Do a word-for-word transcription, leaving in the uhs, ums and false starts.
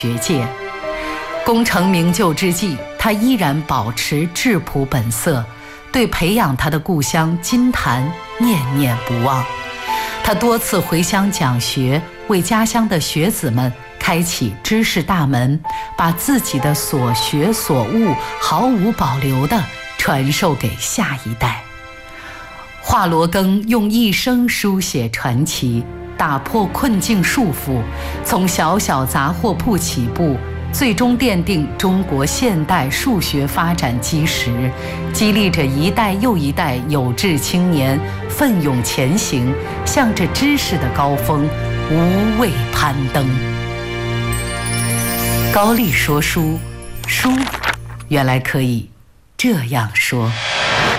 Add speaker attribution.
Speaker 1: 学界。功成名就之际，他依然保持质朴本色，对培养他的故乡金坛念念不忘。他多次回乡讲学，为家乡的学子们开启知识大门，把自己的所学所悟毫无保留地传授给下一代。华罗庚用一生书写传奇，打破困境束缚，从小小杂货铺起步，最终奠定中国现代数学发展基石，激励着一代又一代有志青年奋勇前行，向着知识的高峰无畏攀登。高力说书，书原来可以这样说。